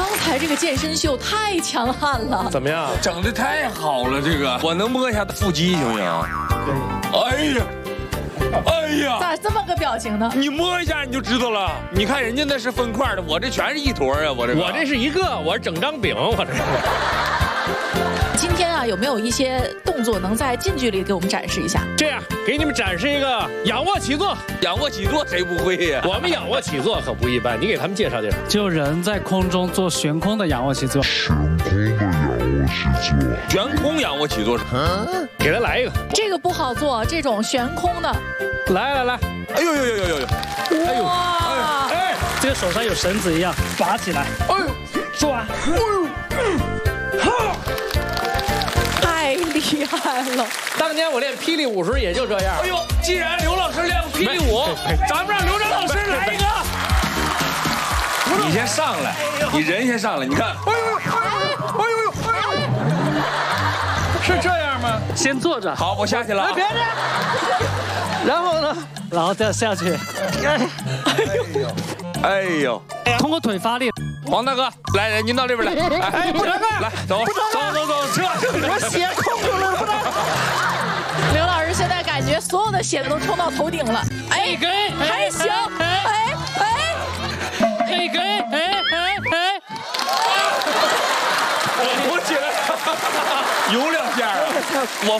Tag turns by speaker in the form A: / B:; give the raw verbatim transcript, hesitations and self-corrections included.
A: 才这个健身秀太强悍了，
B: 怎么样？
C: 整的太好了，这个我能摸一下腹肌行不行？可以。哎呀，哎呀，
A: 咋这么个表情呢？
C: 你摸一下你就知道了。你看人家那是分块的，我这全是一坨啊，我这个。
B: 我这是一个，我是整张饼，我这是。
A: 今天啊，有没有一些动作能在近距离给我们展示一下？
B: 这样，给你们展示一个仰卧起坐。
C: 仰卧起坐谁不会呀？
B: 我们仰卧起坐可不一般，你给他们介绍介绍。
D: 就人在空中做悬空的仰卧起坐。
E: 悬空的仰卧起坐。
C: 悬空仰卧起坐是？
B: 嗯，给他来一个。
A: 这个不好做，这种悬空的。
B: 来来来，
C: 哎呦呦呦呦呦呦！
A: 哎呦！哇！
D: 哎，这个手上有绳子一样，拔起来。哎呦，抓！哎呦，
A: 哈！太厉害了！
B: 当年我练霹雳舞时也就这样。
C: 哎呦，既然刘老师练过霹雳舞，咱们让刘铮老师来一个。你先上来，你人先上来，你看。哎呦哎呦哎呦哎呦！是这样吗？
D: 先坐着。
C: 好，我下去了。
D: 别这样。然后呢？然后再下去。
C: 哎呦！哎呦！
D: 通过腿发力。
C: 黄大哥，来人，您到这边来。哎，不能干！来，走，走走走，撤！
A: 我血控住了，不能。刘老师现在感觉所有的血都冲到头顶了。哎，还行。哎哎，
D: 可以可以，哎哎哎。
C: 我起来，有两下啊！我。